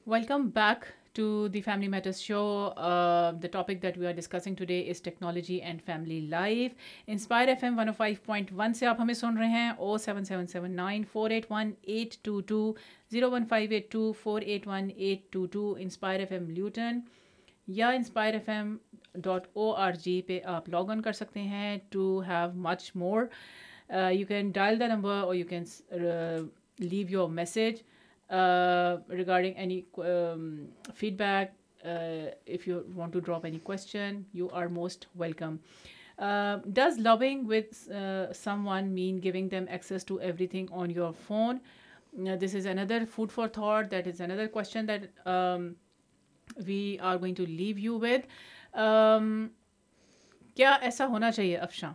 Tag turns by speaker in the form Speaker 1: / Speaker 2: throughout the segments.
Speaker 1: Welcome back to the Family Matters show. The topic that we are discussing today is technology and family life. Inspire FM 105.1 سے آپ ہمیں سن رہے ہیں 07779481822 01582481822 Inspire FM Luton یا inspirefm.org پہ آپ log on کر سکتے ہیں to have much more. You can dial the number or you can leave your message regarding any feedback. If you want to drop any question, you are most welcome. Does loving with someone mean giving them access to everything on your phone? This is another food for thought. That is another question that we are going to leave you with. کیا ایسا ہونا چاہیے افشاں؟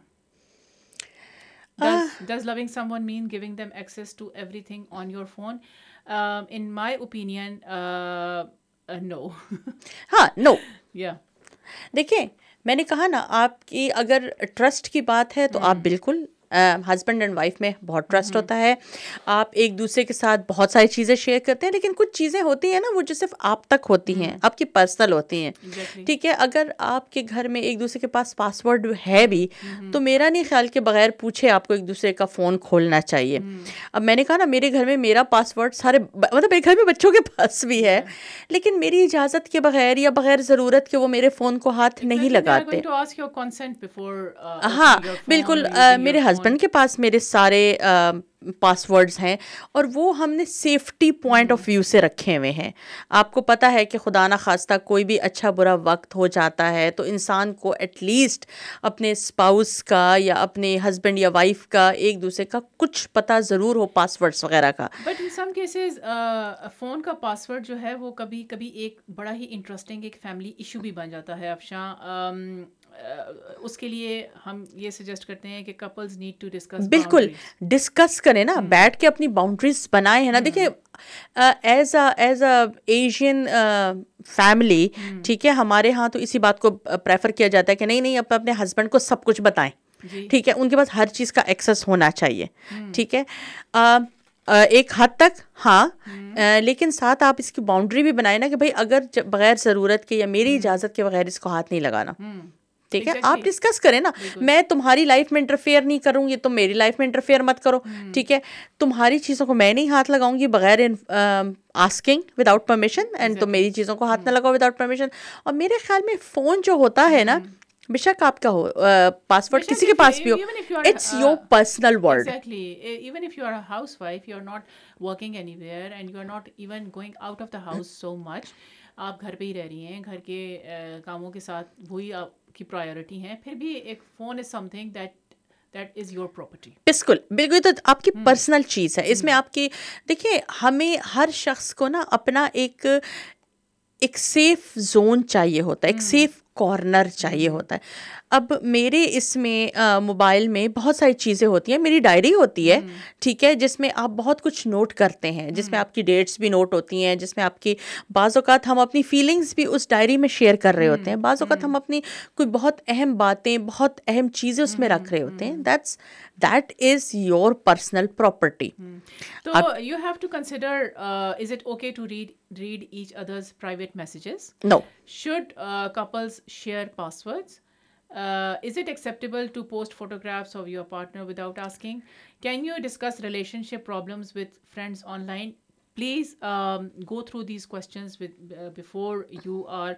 Speaker 1: Does loving someone mean giving them access to everything on your phone? In my opinion, no.
Speaker 2: ہاں نو.
Speaker 1: Yeah.
Speaker 2: دیکھیں میں نے کہا نا آپ کی اگر ٹرسٹ کی بات ہے تو آپ بالکل ہسبینڈ اینڈ وائف میں بہت ٹرسٹ ہوتا ہے, آپ ایک دوسرے کے ساتھ بہت ساری چیزیں شیئر کرتے ہیں, لیکن کچھ چیزیں ہوتی ہیں نا وہ جو صرف آپ تک ہوتی ہیں, آپ کی پرسنل ہوتی ہیں. ٹھیک ہے, اگر آپ کے گھر میں ایک دوسرے کے پاس پاسورڈ ہے بھی تو میرا نہیں خیال کہ بغیر پوچھے آپ کو ایک دوسرے کا فون کھولنا چاہیے. اب میں نے کہا نا میرے گھر میں میرا پاسورڈ سارے مطلب میرے گھر میں بچوں کے پاس بھی ہے, لیکن میری اجازت کے بغیر یا بغیر ضرورت کے وہ میرے فون کو ہاتھ نہیں لگاتے. ہاں بالکل, میرے ہسبینڈ کے پاس میرے سارے پاسورڈز ہیں اور وہ ہم نے سیفٹی پوائنٹ آف ویو سے رکھے ہوئے ہیں. آپ کو پتہ ہے کہ خدا نہ خواستہ کوئی بھی اچھا برا وقت ہو جاتا ہے تو انسان کو ایٹ لیسٹ اپنے اسپاؤس کا یا اپنے ہسبینڈ یا وائف کا ایک دوسرے کا کچھ پتہ ضرور ہو, پاسورڈس وغیرہ کا.
Speaker 1: But in some cases phone کا پاسورڈ جو ہے وہ کبھی کبھی ایک بڑا ہی انٹرسٹنگ ایک فیملی ایشو بھی بن جاتا ہے افشاں. اس کے لیے ہم یہ سجیسٹ کرتے ہیں کہ کپلز نیڈ ٹو ڈسکس.
Speaker 2: بالکل ڈسکس کریں نا, بیٹھ کے اپنی باؤنڈریز بنائے ہیں نا. دیکھیں ایز اے ایشین فیملی, ٹھیک ہے, ہمارے ہاں تو اسی بات کو پریفر کیا جاتا ہے کہ نہیں نہیں اپنے ہسبینڈ کو سب کچھ بتائیں. ٹھیک ہے, ان کے پاس ہر چیز کا ایکسیس ہونا چاہیے. ٹھیک ہے, ایک حد تک ہاں, لیکن ساتھ آپ اس کی باؤنڈری بھی بنائیں نا کہ بھائی اگر بغیر ضرورت کے یا میری اجازت کے بغیر اس کو ہاتھ نہیں لگانا. ٹھیک ہے, آپ ڈسکس کریں نا, میں تمہاری لائف میں انٹرفیئر نہیں کروں گی, تم میری لائف میں انٹرفیئر مت کرو. ٹھیک ہے, تمہاری چیزوں کو میں نہیں ہاتھ لگاؤں گی بغیر آسکنگ وداؤٹ پرمیشن, اینڈ تم میری چیزوں کو ہاتھ نہ لگاؤ وداؤٹ پرمیشن. اور میرے خیال میں فون جو ہوتا ہے نا, بے شک آپ کا ہو پاسورڈ کسی کے پاس بھی ہو, it's your personal world.
Speaker 1: Exactly. Even if you are a housewife, you are not working anywhere and you are not even going out of the house so much. آپ گھر پہ ہی رہ رہی ہیں, گھر کے کاموں کے ساتھ وہی آپ کی پرائیورٹی ہیں, پھر بھی ایک phone is some thing that is your property.
Speaker 2: بالکل بالکل, تو آپ کی پرسنل چیز ہے, اس میں آپ کی دیکھیں ہمیں ہر شخص کو نا اپنا ایک سیف زون چاہیے ہوتا ہے, ایک سیف کارنر چاہیے ہوتا ہے. اب میرے اس میں موبائل میں بہت ساری چیزیں ہوتی ہیں, میری ڈائری ہوتی ہے, ٹھیک ہے, جس میں آپ بہت کچھ نوٹ کرتے ہیں, جس میں آپ کی ڈیٹس بھی نوٹ ہوتی ہیں, جس میں آپ کی بعض اوقات ہم اپنی فیلنگس بھی اس ڈائری میں شیئر کر رہے ہوتے ہیں, بعض اوقات ہم اپنی کوئی بہت اہم باتیں, بہت اہم چیزیں اس میں رکھ رہے ہوتے ہیں. That is your personal property.
Speaker 1: So you have to consider, is it okay to read each other's private messages?
Speaker 2: No.
Speaker 1: Should couples share passwords? Is it acceptable to post photographs of your partner without asking? Can you discuss relationship problems with friends online? Please go through these questions before you are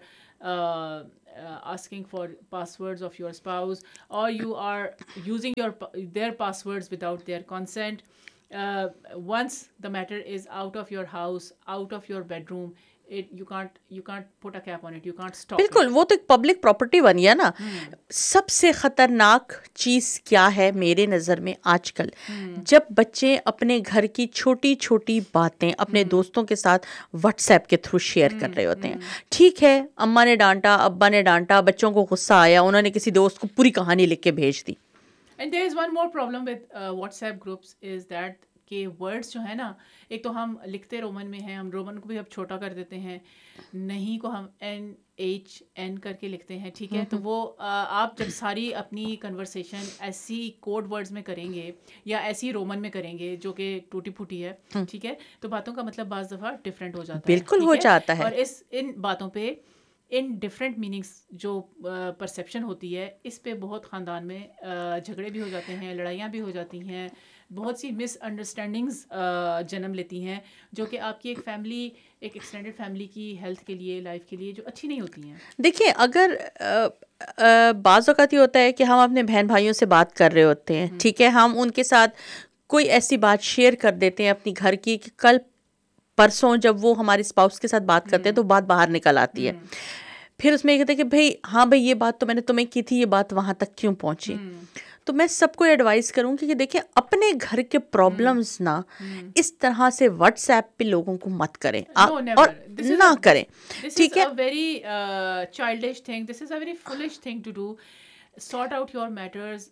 Speaker 1: asking for passwords of your spouse, or you are using their passwords without their consent. Once the matter is out of your house, out of your bedroom, you can't put a cap on it, you can't stop.
Speaker 2: بالکل, وہ تو ایک public property بن گیا نا. سب سے خطرناک چیز کیا ہے میرے نظر میں آج کل, جب بچے اپنے گھر کی چھوٹی چھوٹی باتیں اپنے دوستوں کے ساتھ واٹس ایپ کے تھرو شیئر کر رہے ہوتے ہیں. ٹھیک ہے, اماں نے ڈانٹا, ابا نے ڈانٹا, بچوں کو غصہ آیا, انہوں نے کسی دوست کو پوری کہانی لکھ کے بھیج دی.
Speaker 1: And there is one more problem with WhatsApp groups is that کہ ورڈس جو ہے نا, ایک تو ہم لکھتے رومن میں ہیں, ہم رومن کو بھی اب چھوٹا کر دیتے ہیں, نہیں کو ہم NHN کر کے لکھتے ہیں, ٹھیک ہے. تو وہ آپ جب ساری اپنی کنورسیشن ایسی کوڈ ورڈز میں کریں گے یا ایسی رومن میں کریں گے جو کہ ٹوٹی پھوٹی ہے, ٹھیک ہے, تو باتوں کا مطلب بعض دفعہ ڈفرینٹ ہو جاتا ہے,
Speaker 2: بالکل ہو جاتا ہے.
Speaker 1: اور ان باتوں پہ ان ڈفرینٹ میننگس جو پرسیپشن ہوتی ہے, اس پہ بہت خاندان میں جھگڑے بھی ہو جاتے ہیں, لڑائیاں بھی ہو جاتی ہیں, بہت سی مس انڈرسٹینڈنگز جنم لیتی ہیں, جو کہ آپ کی ایک فیملی, ایک ایکسٹینڈیڈ فیملی کی ہیلتھ کے لیے, لائف کے لیے جو اچھی نہیں ہوتی ہیں.
Speaker 2: دیکھیے اگر بعض اوقات یہ ہوتا ہے کہ ہم اپنے بہن بھائیوں سے بات کر رہے ہوتے ہیں, ٹھیک ہے, ہم ان کے ساتھ کوئی ایسی بات شیئر کر دیتے ہیں اپنی گھر کی کہ کل پرسوں جب وہ ہمارے اسپاؤس کے ساتھ بات کرتے ہیں تو بات باہر نکل آتی ہے. پھر اس میں یہ کہتے ہیں کہ بھائی ہاں بھائی یہ بات تو میں نے تمہیں کی تھی, یہ بات وہاں تک کیوں پہنچی. تو میں سب کو ایڈوائز کروں گی کہ دیکھیں اپنے گھر کے پرابلمز نا اس طرح سے واٹس ایپ پہ لوگوں کو مت کریں اور نہ کریں, ٹھیک ہے.
Speaker 1: Very childish thing, this is a very foolish thing to do. Sort out your matters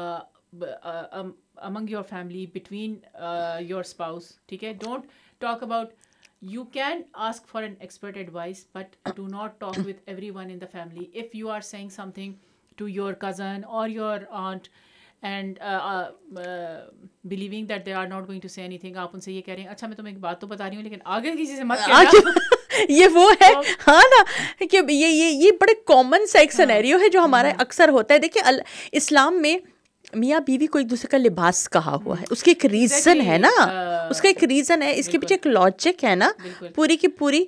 Speaker 1: among your family, between your spouse, ٹھیک ہے. Don't talk about, you can ask for an expert advice, but do not talk with everyone in the family. If you are saying something to your cousin or your aunt and believing that they are not going to say anything, آپ ان سے یہ کہہ رہے ہیں اچھا میں تمہیں ایک بات تو بتا رہی ہوں لیکن آگے کسی سے مت کہنا.
Speaker 2: یہ وہ ہے ہاں نا کہ یہ بڑے کامن سا ایک سینیریو ہے جو ہمارا اکثر ہوتا ہے. دیکھیے اسلام میں میاں بیوی کو ایک دوسرے کا لباس کہا ہوا ہے, اس کی ایک ریزن ہے نا, اس کا ایک ریزن ہے, اس کے پیچھے ایک لاجک ہے نا پوری کی پوری.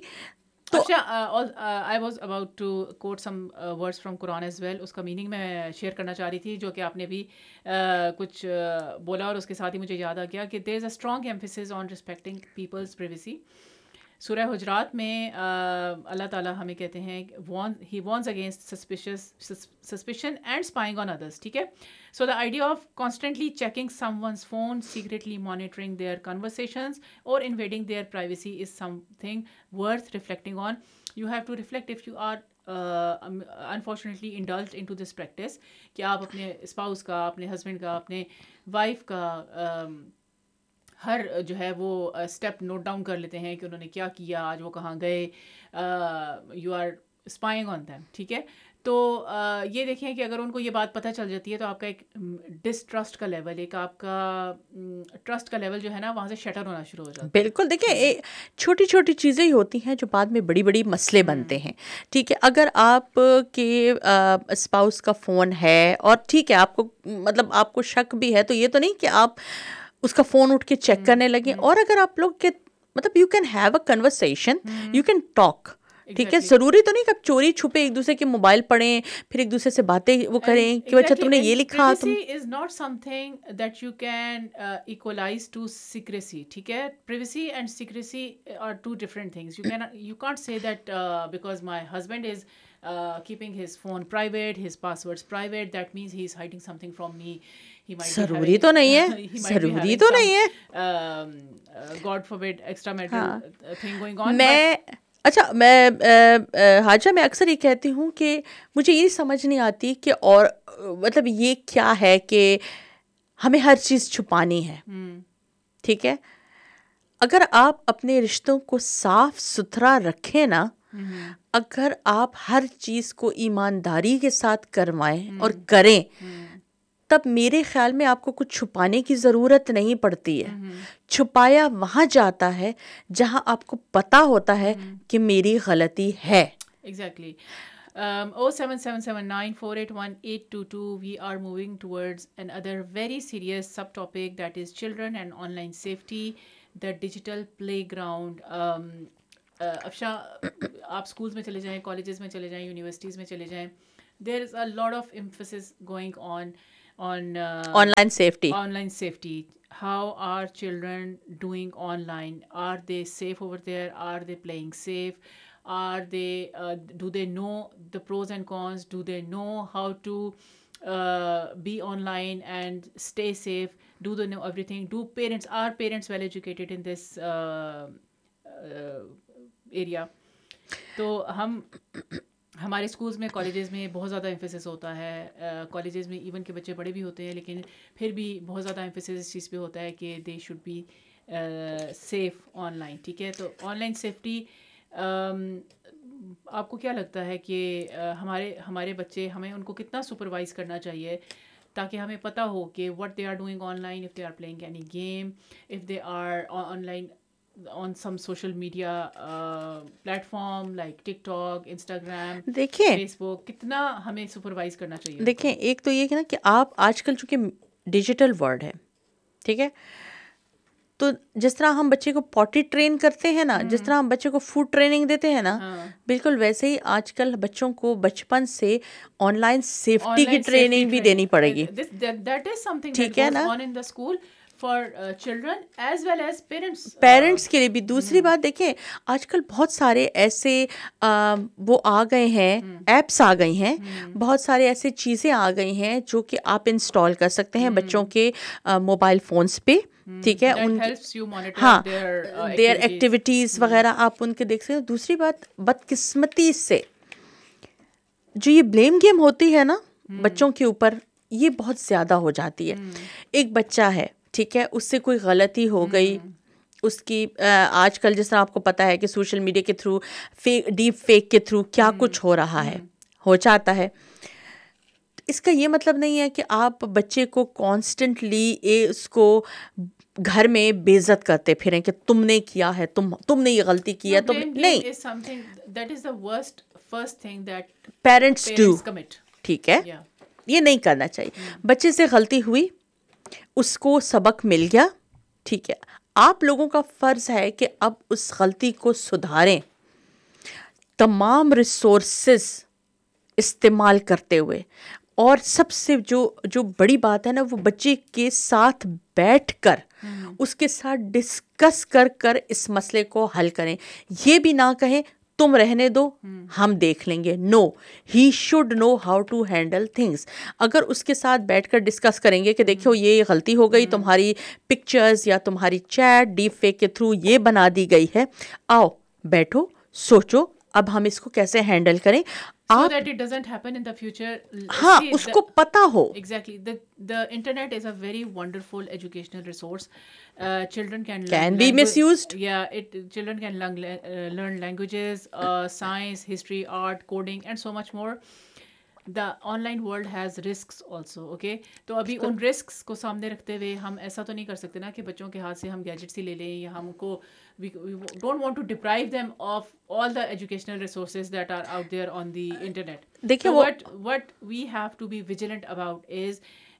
Speaker 1: I was about to quote some words from Quran as well. اس کا میننگ میں شیئر کرنا چاہ رہی تھی جو کہ آپ نے بھی کچھ بولا, اور اس کے ساتھ ہی مجھے یاد آ گیا کہ there is a strong emphasis on respecting people's privacy. سورہ حجرات میں اللہ تعالیٰ ہمیں کہتے ہیں he warns against suspicion and spying on others, ٹھیک ہے. So the idea of constantly checking someone's phone, secretly monitoring their conversations or invading their privacy is something worth reflecting on. You have to reflect if you are unfortunately indulged into this practice, کہ آپ اپنے spouse کا, اپنے husband کا, اپنے wife کا ہر جو ہے وہ اسٹیپ نوٹ ڈاؤن کر لیتے ہیں کہ انہوں نے کیا کیا, آج وہ کہاں گئے, you are spying on them, ٹھیک ہے. تو یہ دیکھیں کہ اگر ان کو یہ بات پتہ چل جاتی ہے تو آپ کا ایک ڈسٹرسٹ کا لیول, ایک آپ کا ٹرسٹ کا لیول جو ہے نا وہاں سے شٹر ہونا شروع ہو جاتا ہے.
Speaker 2: بالکل. دیکھیں چھوٹی چھوٹی چیزیں ہی ہوتی ہیں جو بعد میں بڑی بڑی مسئلے بنتے ہیں, ٹھیک ہے. اگر آپ کے اسپاؤس کا فون ہے اور ٹھیک ہے آپ کو مطلب آپ کو شک بھی ہے, تو یہ تو نہیں کہ آپ اس کا فون اٹھ کے چیک کرنے لگیں. اور اگر آپ لوگ کے مطلب you can have a conversation, you can talk, ٹھیک ہے. ضروری تو نہیں کہ آپ چوری چھپے ایک دوسرے کے موبائل پڑھیں پھر ایک دوسرے سے باتیں وہ کریں کہ اچھا تم نے یہ لکھا.
Speaker 1: Privacy is not something that you can equalize to secrecy, ٹھیک ہے. Privacy and secrecy are two different things. You can't say that because my husband is keeping his phone private, his passwords private, that means he is hiding something from me.
Speaker 2: ضروری تو نہیں ہے, ضروری تو نہیں ہے,
Speaker 1: God forbid extramarital thing going on.
Speaker 2: اچھا میں حاجہ میں اکثر یہ کہتی ہوں کہ مجھے یہ سمجھ نہیں آتی کہ اور مطلب یہ کیا ہے کہ ہمیں ہر چیز چھپانی ہے, ٹھیک ہے. اگر آپ اپنے رشتوں کو صاف ستھرا رکھیں نا, اگر آپ ہر چیز کو ایمانداری کے ساتھ کروائیں اور کریں, تب میرے خیال میں آپ کو کچھ چھپانے کی ضرورت نہیں پڑتی ہے. چھپایا وہاں جاتا ہے جہاں آپ کو پتا ہوتا ہے کہ میری غلطی ہے.
Speaker 1: Exactly. 07779481822. We are moving towards another very serious subtopic, that is children and online safety, the digital playground. افشا آپ اسکولس میں چلے جائیں, کالجز میں چلے جائیں, یونیورسٹیز میں چلے جائیں, there is a lot of emphasis going on online safety. How are children doing online? Are they safe over there? Are they playing safe? Are they do they know the pros and cons? Do they know how to be online and stay safe? Do they know everything? Are parents well educated in this area? تو ہم ہمارے schools میں colleges میں بہت زیادہ emphasis ہوتا ہے، colleges میں ایون کہ بچے بڑے بھی ہوتے ہیں لیکن پھر بھی بہت زیادہ ایمفیسس اس چیز پہ ہوتا ہے کہ they should be safe on line. ٹھیک ہے، تو آن لائن سیفٹی آپ کو کیا لگتا ہے کہ ہمارے بچے ہمیں ان کو کتنا سپروائز کرنا چاہیے تاکہ ہمیں پتہ ہو کہ what they are doing on line, if they are playing any game, if they are on line on some social media platform like TikTok, Instagram,
Speaker 2: دیکھیں
Speaker 1: Facebook. کتنا ہمیں سپروائز کرنا چاہیے؟
Speaker 2: دیکھیں ایک تو یہ کہ نا کہ آپ آج کل چونکہ ڈیجیٹل ورلڈ ہے، ٹھیک ہے، تو جس طرح ہم بچے کو پوٹی ٹرین کرتے ہیں نا، جس طرح ہم بچے کو فوڈ ٹریننگ دیتے ہیں نا، بالکل ویسے ہی آج کل بچوں کو بچپن سے آن لائن سیفٹی کی ٹریننگ بھی دینی پڑے گی.
Speaker 1: That is something that
Speaker 2: ٹھیک ہے
Speaker 1: goes
Speaker 2: نا،
Speaker 1: on in the school for children as well as parents.
Speaker 2: Parents کے لیے بھی. دوسری بات دیکھیں آج کل بہت سارے ایسے وہ آ گئے ہیں، ایپس آ گئی ہیں، بہت سارے ایسے چیزیں آ گئی ہیں جو کہ آپ انسٹال کر سکتے ہیں بچوں کے موبائل فونس پہ. ٹھیک ہے، ان ہاں دیئر ایکٹیویٹیز وغیرہ آپ ان کے دیکھ سکتے ہیں. دوسری بات بدقسمتی سے جو یہ بلیم گیم ہوتی ہے نا بچوں کے اوپر، یہ بہت زیادہ ہو جاتی ہے. ایک بچہ ہے، ٹھیک ہے، اس سے کوئی غلطی ہو گئی، اس کی آج کل جس طرح آپ کو پتہ ہے کہ سوشل میڈیا کے تھرو ڈیپ فیک کے تھرو کیا کچھ ہو رہا ہے، ہو جاتا ہے. اس کا یہ مطلب نہیں ہے کہ آپ بچے کو کانسٹنٹلی اس کو گھر میں بے عزت کرتے پھریں کہ تم نے کیا ہے، تم نے یہ غلطی کی ہے. تم نہیں، پیرنٹس ڈو، ٹھیک ہے، یہ نہیں کرنا چاہیے. بچے سے غلطی ہوئی، اس کو سبق مل گیا، ٹھیک ہے، آپ لوگوں کا فرض ہے کہ اب اس غلطی کو سدھاریں تمام ریسورسز استعمال کرتے ہوئے. اور سب سے جو بڑی بات ہے نا، وہ بچے کے ساتھ بیٹھ کر اس کے ساتھ ڈسکس کر اس مسئلے کو حل کریں. یہ بھی نہ کہیں تم رہنے دو ہم دیکھ لیں گے. نو، he should know how to handle things. اگر اس کے ساتھ بیٹھ کر ڈسکس کریں گے کہ دیکھو یہ غلطی ہو گئی، تمہاری پکچرز یا تمہاری چیٹ ڈیپ فیک کے تھرو یہ بنا دی گئی ہے، آؤ بیٹھو سوچو اب ہم اس کو کیسے ہینڈل کریں.
Speaker 1: So that it doesn't happen in the future.
Speaker 2: ہاں
Speaker 1: See,
Speaker 2: اس کو پتا ہو.
Speaker 1: Exactly. The internet is a very wonderful educational resource. Children can
Speaker 2: be misused.
Speaker 1: Yeah, children can learn languages, science, history, art, coding, and so much more. The online world has risks also, okay? تو ابھی ان risks کو سامنے رکھتے ہوئے ہم ایسا تو نہیں کر سکتے نا کہ بچوں کے ہاتھ سے ہم گیجٹس ہی لے لیں، یا ہم کو we don't want to deprive them of all the educational resources that are out there on the internet.
Speaker 2: دیکھیں
Speaker 1: So what we have to be vigilant about is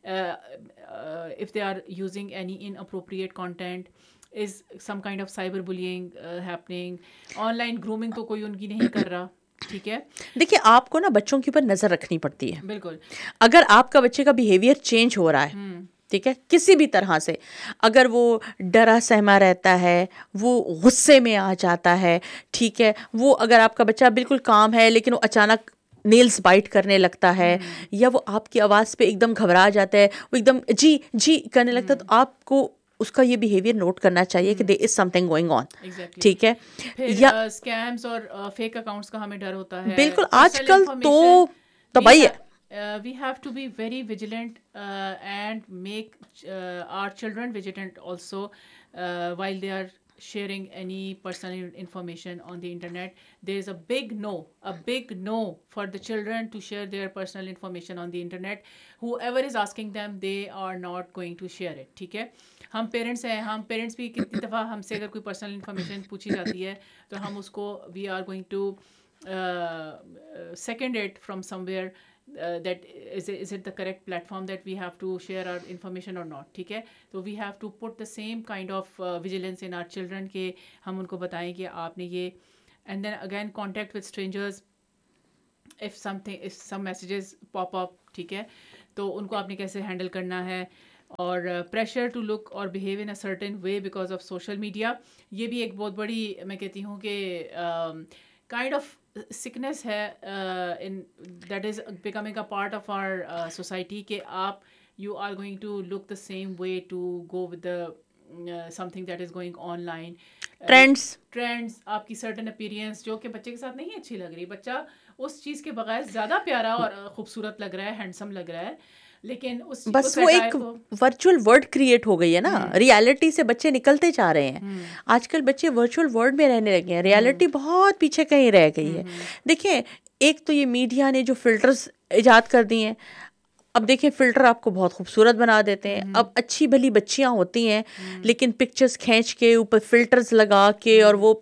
Speaker 1: if they are using any inappropriate content, is some kind of cyberbullying happening, online grooming تو کوئی ان کی نہیں کر رہا. ٹھیک ہے،
Speaker 2: دیکھیے آپ کو نا بچوں کے اوپر نظر رکھنی پڑتی ہے.
Speaker 1: بالکل.
Speaker 2: اگر آپ کا بچے کا بیہیویئر چینج ہو رہا ہے، ٹھیک ہے، کسی بھی طرح سے، اگر وہ ڈرا سہما رہتا ہے، وہ غصے میں آ جاتا ہے، ٹھیک ہے، وہ اگر آپ کا بچہ بالکل کام ہے لیکن وہ اچانک نیلز بائٹ کرنے لگتا ہے، یا وہ آپ کی آواز پہ ایک دم گھبرا جاتا ہے، وہ ایک دم جی جی کرنے لگتا ہے، تو آپ کو اس کا یہ بیہیویئر نوٹ کرنا چاہیے کہ دیر از سم تھنگ گوئنگ آن. ٹھیک ہے،
Speaker 1: یا اسکیمز اور فیک اکاؤنٹس کا ہمیں ڈر ہوتا ہے.
Speaker 2: بالکل آج کل تو تباہی ہے.
Speaker 1: We have to be very vigilant and make our children vigilant also while they are sharing any personal information on the internet. There is a big no for the children to share their personal information on the internet. Whoever is asking them, they are not going to share it. ٹھیک ہے، ہم parents ہیں، ہم parents بھی کتنی دفعہ ہم سے اگر کوئی پرسنل انفارمیشن پوچھی جاتی ہے تو ہم اس کو we are going to second it from somewhere, that is it the correct platform that we have to share our information or not. ٹھیک ہے، تو we have to put the same kind of vigilance in our children کہ ہم ان کو بتائیں کہ آپ نے یہ. and then again contact with strangers, if some messages pop up, ٹھیک ہے، تو ان کو آپ نے کیسے ہینڈل کرنا ہے. اور پریشر ٹو لک اور behave in a certain way because of social media, یہ بھی ایک بہت بڑی میں کہتی ہوں کہ کائنڈ آف سکنس ہے that is becoming a part of our society کہ آپ you are going to look the same way to go with the some thing that is going on line. Trends, آپ کی certain اپیرینس جو کہ بچے کے ساتھ نہیں اچھی لگ رہی، بچہ اس چیز کے بغیر زیادہ پیارا اور خوبصورت لگ رہا ہے, ہینڈسم لگ رہا ہے, لیکن اس
Speaker 2: بس وہ ایک ورچوئل ورلڈ کریٹ ہو گئی ہے نا, ریالٹی سے بچے نکلتے جا رہے ہیں. آج کل بچے ورچوئل ورلڈ میں رہنے لگے ہیں, ریالٹی بہت پیچھے کہیں رہ گئی ہے. دیکھیں ایک تو یہ میڈیا نے جو فلٹرز ایجاد کر دی ہیں, اب دیکھیں فلٹر آپ کو بہت خوبصورت بنا دیتے ہیں. اب اچھی بھلی بچیاں ہوتی ہیں لیکن پکچرز کھینچ کے اوپر فلٹرز لگا کے اور وہ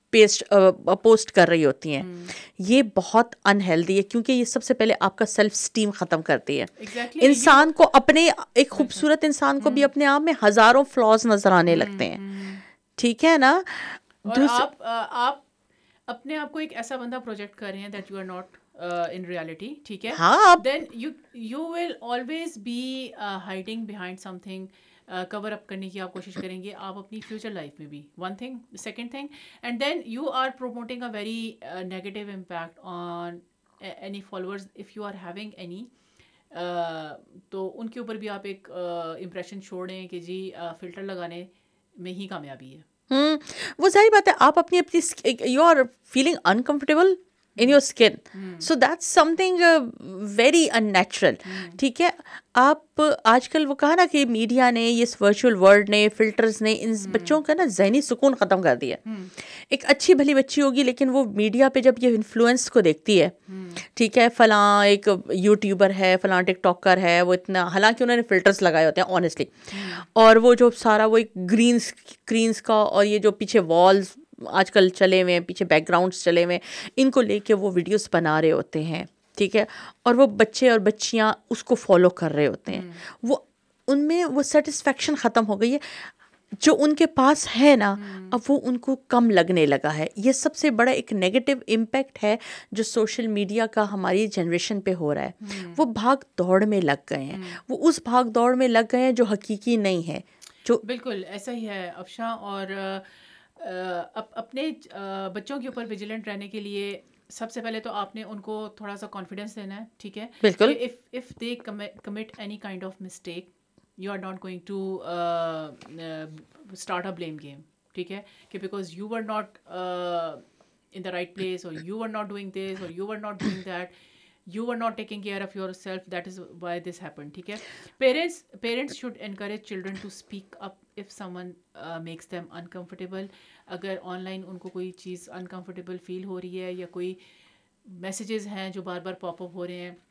Speaker 2: پوسٹ کر رہی ہوتی ہیں. یہ بہت انہیلدی ہے کیونکہ یہ سب سے پہلے آپ کا سیلف اسٹیم ختم کرتی ہے. انسان کو اپنے ایک خوبصورت انسان کو بھی اپنے آپ میں ہزاروں فلاز نظر آنے لگتے ہیں, ٹھیک ہے نا.
Speaker 1: اور آپ اپنے آپ کو ایک ایسا بندہ پروجیکٹ کر رہے ہیں that you are not in reality, ٹھیک ہے, then you will always be hiding behind something, cover up کرنے کی آپ کوشش کریں گے آپ اپنی فیوچر لائف میں بھی. one thing, second thing, and then you are promoting a very negative impact on any followers if you are having any, تو ان کے اوپر بھی آپ ایک امپریشن چھوڑ رہے ہیں کہ جی فلٹر لگانے میں ہی کامیابی ہے.
Speaker 2: وہ ظاہر بات ہے آپ اپنی you are feeling uncomfortable in your skin, so that's something very unnatural. ٹھیک ہے, آپ آج کل وہ کہا نا کہ میڈیا نے اس ورچوئل ورلڈ نے فلٹرز نے ان بچوں کا نا ذہنی سکون ختم کر دیا. ایک اچھی بھلی بچی ہوگی لیکن وہ میڈیا پہ جب یہ انفلوئنس کو دیکھتی ہے, ٹھیک ہے, فلاں ایک یوٹیوبر ہے, فلاں ٹک ٹاکر ہے, وہ اتنا, حالانکہ انہوں نے فلٹرز لگائے ہوتے ہیں آنیسٹلی, اور وہ جو سارا وہ ایک گرینس کا اور یہ جو پیچھے والز آج کل چلے ہوئے ہیں, پیچھے بیک گراؤنڈس چلے ہوئے ہیں, ان کو لے کے وہ ویڈیوز بنا رہے ہوتے ہیں, ٹھیک ہے, اور وہ بچے اور بچیاں اس کو فالو کر رہے ہوتے ہیں. وہ ان میں وہ سیٹسفیکشن ختم ہو گئی ہے جو ان کے پاس ہے نا, اب وہ ان کو کم لگنے لگا ہے. یہ سب سے بڑا ایک نیگیٹو امپیکٹ ہے جو سوشل میڈیا کا ہماری جنریشن پہ ہو رہا ہے. وہ بھاگ دوڑ میں لگ گئے ہیں, وہ اس بھاگ دوڑ میں لگ گئے ہیں جو حقیقی نہیں ہے. جو
Speaker 1: بالکل ایسا ہی ہے افشاں, اور اپنے بچوں کے اوپر ویجیلنٹ رہنے کے لیے سب سے پہلے تو آپ نے ان کو تھوڑا سا کانفیڈینس دینا ہے, ٹھیک ہے,
Speaker 2: بالکل,
Speaker 1: if they commit any kind of mistake, you are not going to start a blame game, ٹھیک ہے, کہ because you were not in the right place, or you were not doing this, or you were not doing that, you were not taking care of yourself, that is why this happened, ٹھیک ہے. Parents should encourage children to speak up if someone makes them uncomfortable. اگر on line ان کو کوئی چیز uncomfortable فیل ہو رہی ہے یا کوئی میسیجز ہیں جو بار بار پاپ اپ ہو رہے ہیں,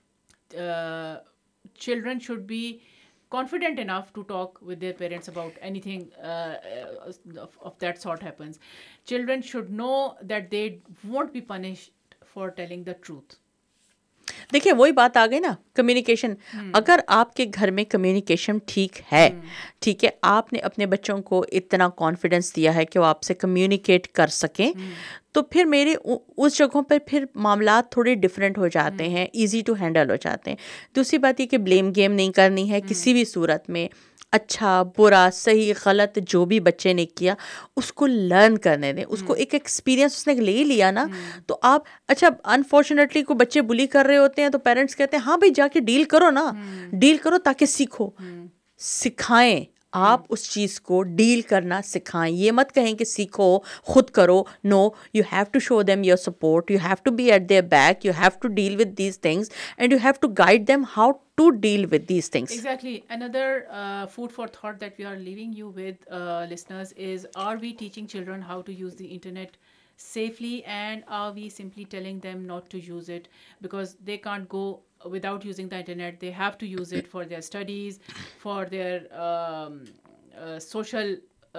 Speaker 1: children should be confident enough to talk with their parents about anything of that sort happens. Children should know that they won't be punished for telling the truth.
Speaker 2: دیکھیے وہی بات آ گئی نا, کمیونیکیشن. اگر آپ کے گھر میں کمیونیکیشن ٹھیک ہے, ٹھیک ہے, آپ نے اپنے بچوں کو اتنا کانفیڈینس دیا ہے کہ وہ آپ سے کمیونیکیٹ کر سکیں, تو پھر میرے اس جگہوں پر پھر معاملات تھوڑے ڈفرینٹ ہو جاتے ہیں, ایزی ٹو ہینڈل ہو جاتے ہیں. دوسری بات یہ کہ بلیم گیم نہیں کرنی ہے کسی بھی صورت میں. اچھا برا صحیح غلط جو بھی بچے نے کیا اس کو لرن کرنے دیں, اس کو ایک ایکسپیرینس اس نے لے لیا نا, تو آپ اچھا انفارچونیٹلی کو بچے بلی کر رہے ہوتے ہیں تو پیرنٹس کہتے ہیں ہاں بھائی جا کے ڈیل کرو نا, ڈیل کرو تاکہ سیکھو. سکھائیں, آپ اس چیز کو ڈیل کرنا سکھائیں. یہ مت کہیں کہ سیکھو خود کرو, نو, you have to show them your support, you have to be at their back, you have to deal with these things and you have to guide them how to deal with these things.
Speaker 1: Exactly. Another food for thought that we are leaving you with, listeners, is are we teaching children how to use the internet safely, and are we simply telling them not to use it because they can't go without using the internet? They have to use it for their studies, for their social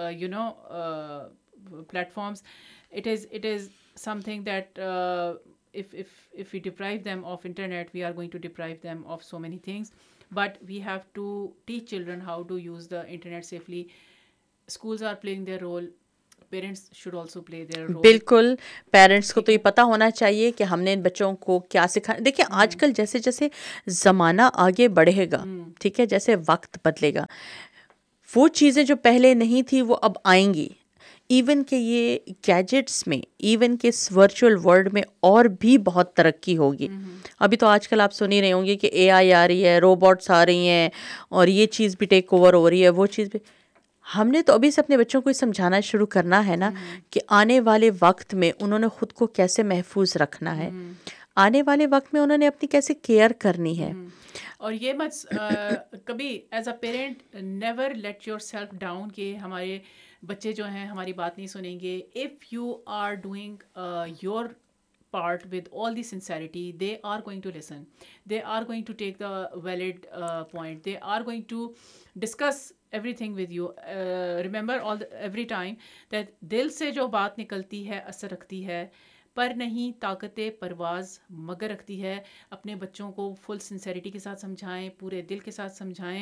Speaker 1: platforms. It is something that if we deprive them of internet, we are going to deprive them of so many things. But we have to teach children how to use the internet safely. Schools are playing their role. Parents should also play their role.
Speaker 2: بالکل, parents کو تو یہ پتہ ہونا چاہیے کہ ہم نے ان بچوں کو کیا سکھانا. دیکھیں آج کل جیسے جیسے زمانہ آگے بڑھے گا, ٹھیک ہے, جیسے وقت بدلے گا, وہ چیزیں جو پہلے نہیں تھی وہ اب آئیں گی. ایون کہ یہ گیجٹس میں, ایون کہ اس ورچوئل ورلڈ میں اور بھی بہت ترقی ہوگی. ابھی تو آج کل آپ سن ہی رہے ہوں گے کہ اے آئی آ رہی ہے, روبوٹس آ رہی ہیں, اور یہ چیز بھی ٹیک اوور ہو رہی ہے, وہ چیز بھی. ہم نے تو ابھی سے اپنے بچوں کو یہ سمجھانا شروع کرنا ہے نا کہ آنے والے وقت میں انہوں نے خود کو کیسے محفوظ رکھنا ہے. آنے والے وقت میں انہوں نے اپنی کیسے کیئر کرنی ہے.
Speaker 1: اور یہ مت کبھی as a parent never let your self down کہ ہمارے بچے جو ہیں ہماری بات نہیں سنیں گے. If you are doing your part with all the sincerity, they are going to listen, they are going to take the valid point, they are going to discuss everything with you. Remember every time that dil se jo baat nikalti hai asar rakhti hai, پر نہیں طاقت پرواز مگر رکھتی ہے. اپنے بچوں کو فل sincerity کے ساتھ سمجھائیں, پورے دل کے ساتھ سمجھائیں.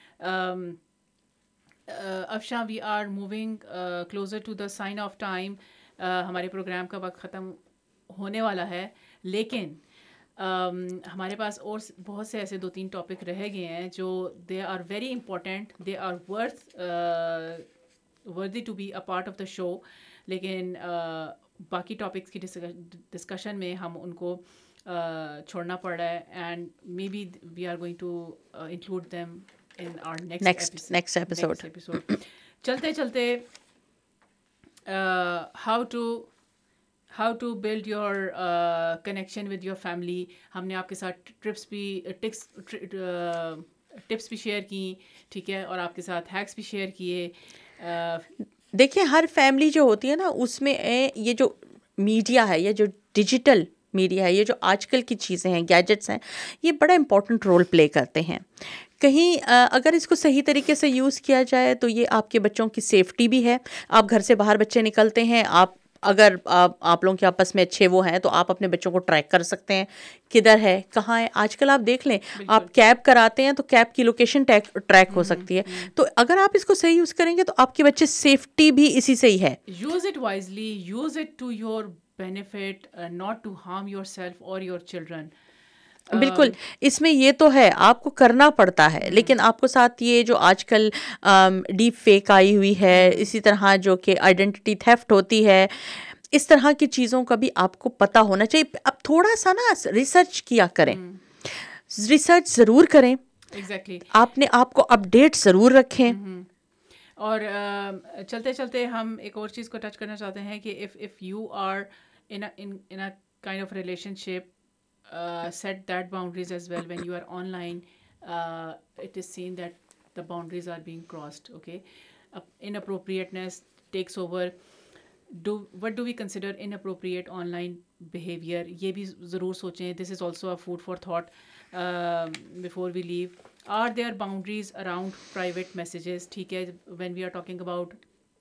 Speaker 1: افشاں we are moving closer to the sign of time. ہمارے پروگرام کا وقت ختم ہونے والا ہے, لیکن ہمارے پاس اور بہت سے ایسے 2-3 ٹاپک رہ گئے ہیں جو they are very important, they are worthy to be a part of the شو. لیکن باقی ٹاپکس کی ڈسکشن میں ہم ان کو چھوڑنا پڑ رہا ہے, and may be we are going to include them in our next episode. چلتے چلتے how to build your connection with your family. ہم نے آپ کے ساتھ ٹپس بھی شیئر کی, ٹھیک ہے, اور آپ کے ساتھ ہیکس بھی شیئر کیے.
Speaker 2: دیکھیں ہر فیملی جو ہوتی ہے نا, اس میں یہ جو میڈیا ہے, یہ جو ڈیجیٹل میڈیا ہے, یہ جو آج کل کی چیزیں ہیں, گیجٹس ہیں, یہ بڑا امپورٹنٹ رول پلے کرتے ہیں. کہیں اگر اس کو صحیح طریقے سے یوز کیا جائے تو یہ آپ کے بچوں کی سیفٹی بھی ہے. آپ گھر سے باہر بچے نکلتے ہیں, اگر آپ لوگوں کے آپس میں اچھے وہ ہیں تو آپ اپنے بچوں کو ٹریک کر سکتے ہیں, کدھر ہے, کہاں ہے. آج کل آپ دیکھ لیں, آپ کیب کراتے ہیں تو کیب کی لوکیشن ٹریک ہو سکتی ہے. تو اگر آپ اس کو صحیح یوز کریں گے تو آپ کے بچے سیفٹی بھی اسی سے ہی ہے.
Speaker 1: Use it wisely, use it to your benefit, not to harm your self اور یور چلڈرن.
Speaker 2: بالکل, اس میں یہ تو ہے آپ کو کرنا پڑتا ہے, لیکن آپ کو ساتھ یہ جو آج کل ڈیپ فیک آئی ہوئی ہے, اسی طرح جو کہ آئیڈینٹی تھیفٹ ہوتی ہے, اس طرح کی چیزوں کا بھی آپ کو پتہ ہونا چاہیے. اب تھوڑا سا نا ریسرچ کیا کریں, ریسرچ ضرور کریں.
Speaker 1: ایگزیکٹلی,
Speaker 2: آپ نے آپ کو اپڈیٹ ضرور رکھیں.
Speaker 1: اور چلتے چلتے ہم ایک اور چیز کو ٹچ کرنا چاہتے ہیں کہ if you are in a kind of relationship, set that boundaries as well. When you are online, it is seen that the boundaries are being crossed. Okay, inappropriateness takes over. What do we consider inappropriate online behavior? یہ بھی ضرور سوچیں. This is also a food for thought before we leave. Are there boundaries around private messages? ٹھیک ہے, when we are talking about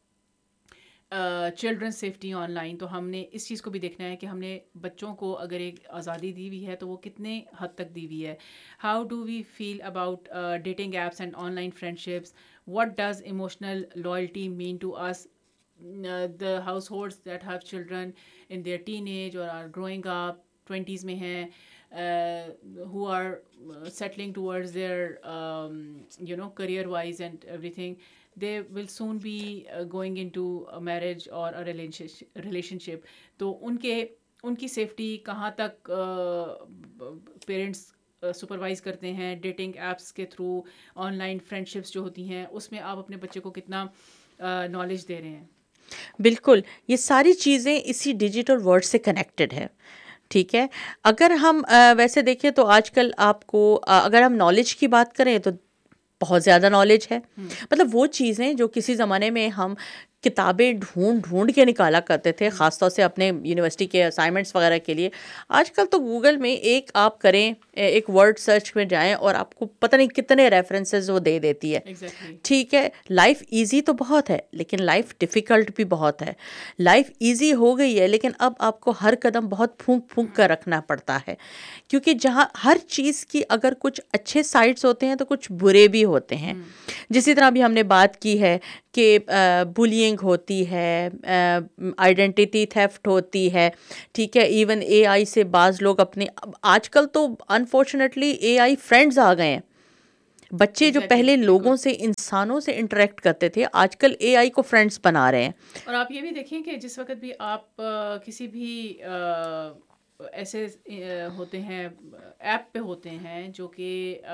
Speaker 1: children safety on line, تو ہم نے اس چیز کو بھی دیکھنا ہے کہ ہم نے بچوں کو اگر ایک آزادی دی ہوئی ہے تو وہ کتنے حد تک دی ہوئی ہے. How do we feel about dating apps and on line friendships? What does emotional loyalty main to us? the households that have children in their teenage or are growing up, 20s میں ہیں, who are settling towards their career wise and everything, they will soon be going into a marriage or a relationship. تو ان کی safety کہاں تک parents supervise کرتے ہیں dating apps کے through? On line friendships جو ہوتی ہیں اس میں آپ اپنے بچے کو کتنا نالج دے رہے ہیں؟
Speaker 2: بالکل, یہ ساری چیزیں اسی ڈیجیٹل ورلڈ سے کنیکٹڈ ہے. ٹھیک ہے, اگر ہم ویسے دیکھیں تو آج کل آپ کو اگر ہم نالج کی بات کریں تو بہت زیادہ نالج ہے. مطلب وہ چیزیں جو کسی زمانے میں ہم کتابیں ڈھونڈ کے نکالا کرتے تھے, خاص طور سے اپنے یونیورسٹی کے اسائنمنٹس وغیرہ کے لیے, آج کل تو گوگل میں ایک آپ کریں, ایک ورڈ سرچ میں جائیں اور آپ کو پتہ نہیں کتنے ریفرنسز وہ دے دیتی ہے. ٹھیک ہے, لائف ایزی تو بہت ہے لیکن لائف ڈیفیکلٹ بھی بہت ہے. لائف ایزی ہو گئی ہے لیکن اب آپ کو ہر قدم بہت پھونک کر رکھنا پڑتا ہے, کیونکہ جہاں ہر چیز کی اگر کچھ اچھے سائڈس ہوتے ہیں تو کچھ برے بھی ہوتے ہیں. جسی طرح بھی ہم نے بات کی ہے کہ بلینگ ہوتی ہے, آئیڈینٹی تھیفٹ ہوتی ہے. ٹھیک ہے, ایون اے آئی سے بعض لوگ اپنے, آج کل تو انفارچونیٹلی اے آئی فرینڈز آ گئے ہیں. بچے جو پہلے لوگوں سے, انسانوں سے انٹریکٹ کرتے تھے, آج کل اے آئی کو فرینڈز بنا رہے ہیں.
Speaker 1: اور آپ یہ بھی دیکھیں کہ جس وقت بھی آپ کسی بھی ایسے ہوتے ہیں ایپ پہ ہوتے ہیں جو کہ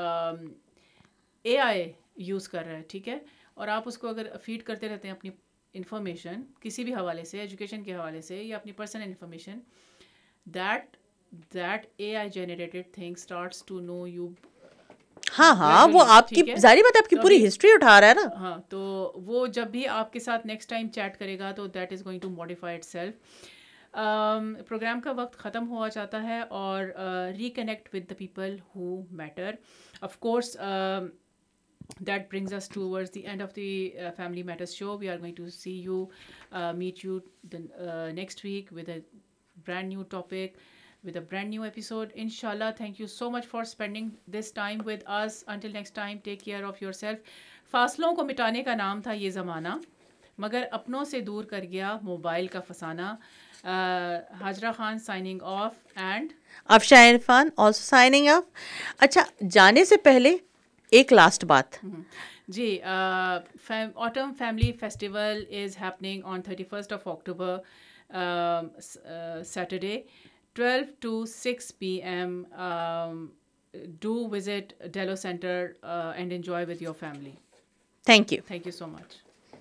Speaker 1: اے آئی یوز کر رہا ہے, ٹھیک ہے, اور آپ اس کو اگر فیڈ کرتے رہتے ہیں اپنی انفارمیشن کسی بھی حوالے سے, ایجوکیشن کے حوالے سے یا اپنی personal information, that that AI generated thing starts to know you
Speaker 2: हाँ हाँ, वो
Speaker 1: gradually,
Speaker 2: आपकी
Speaker 1: ठीक है?
Speaker 2: जाहिर बात है, आपकी
Speaker 1: तो
Speaker 2: पूरी
Speaker 1: अभी
Speaker 2: हिस्ट्री उठा रहा है ना.
Speaker 1: हाँ, तो वो जब भी आपके साथ नेक्स्ट टाइम चैट करेगा तो that is going to modify itself. Programme का वक्त ख़त्म हुआ जाता है और reconnect with the people who matter. Of course that brings us towards the end of the Family Matters show. We are going to see you, meet you next week with a brand new topic, with a brand new episode. Inshallah, thank you so much for spending this time with us. Until next time, take care of yourself. फासलों को मिटाने का नाम था ये ज़माना, मगर अपनों से दूर कर गया मोबाइल का फसाना. Hazra Khan signing off and
Speaker 2: Afsha Irfan also signing off. अच्छा, जाने से पहले एक लास्ट बात.
Speaker 1: जी, Autumn Family Festival is happening on 31st of October, Saturday, 12 to 6 p.m. Do visit Dello Center and enjoy with your family.
Speaker 2: Thank you.
Speaker 1: Thank you so much.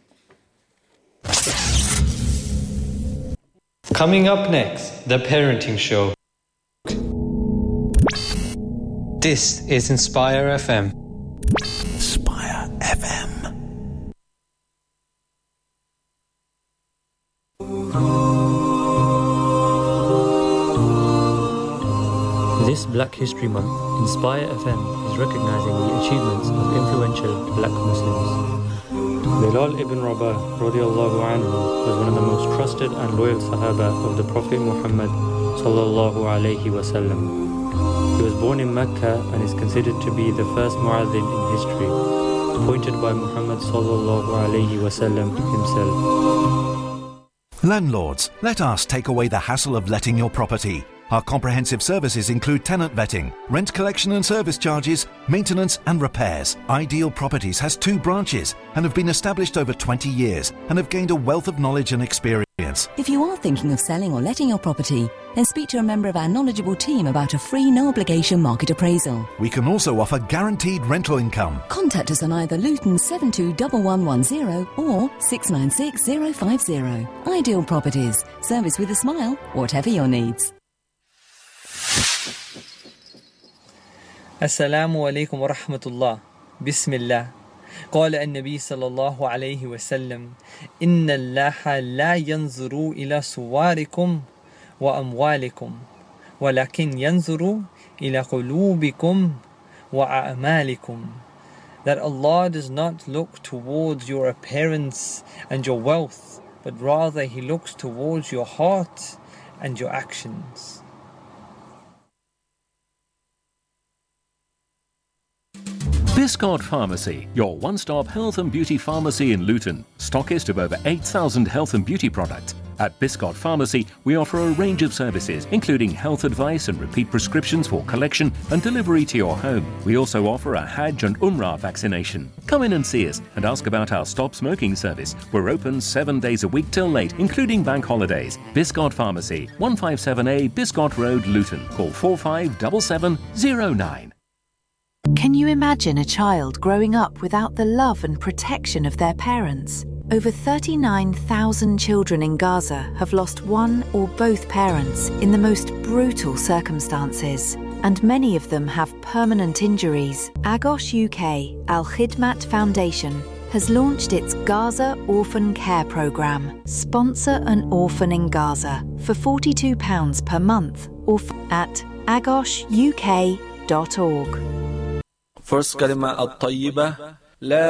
Speaker 3: Coming up next, The Parenting Show. This is Inspire FM.
Speaker 4: Inspire FM.
Speaker 5: This Black History Month, Inspire FM is recognizing the achievements of influential Black Muslims. Bilal ibn Rabah radiallahu anhu was one of the most trusted and loyal Sahaba of the Prophet Muhammad sallallahu alayhi wasallam. He was born in Mecca and is considered to be the first Mu'adhin in history, appointed by Muhammad sallallahu alayhi wasallam himself.
Speaker 4: Landlords, let us take away the hassle of letting your property. Our comprehensive services include tenant vetting, rent collection and service charges, maintenance and repairs. Ideal Properties has 2 branches and have been established over 20 years and have gained a wealth of knowledge and experience.
Speaker 6: If you are thinking of selling or letting your property, then speak to a member of our knowledgeable team about a free, no-obligation market appraisal.
Speaker 4: We can also offer guaranteed rental income.
Speaker 6: Contact us on either Luton 721110 or 696050. Ideal Properties. Service with a smile, whatever your needs.
Speaker 7: السلام عليكم ورحمة الله. بسم الله. قال النبي صلى الله عليه وسلم: إن الله لا ينظر إلى صوركم وأموالكم ولكن ينظر إلى قلوبكم وأعمالكم. That Allah does not look towards your appearance and your wealth, but rather He looks towards your heart and your actions.
Speaker 8: Biscard Pharmacy, your one-stop health and beauty pharmacy in Luton, stockist of over 8,000 health and beauty products. At Biscard Pharmacy, we offer a range of services, including health advice and repeat prescriptions for collection and delivery to your home. We also offer a Hajj and Umrah vaccination. Come in and see us and ask about our Stop Smoking service. We're open 7 days a week till late, including bank holidays. Biscard Pharmacy, 157A Biscard Road, Luton. Call 457709.
Speaker 9: Can you imagine a child growing up without the love and protection of their parents? Over 39,000 children in Gaza have lost one or both parents in the most brutal circumstances, and many of them have permanent injuries. Agos UK Al Khidmat Foundation has launched its Gaza Orphan Care Programme. Sponsor an orphan in Gaza for £42 per month or at agosuk.org.
Speaker 10: First kalima al-tayyibah, la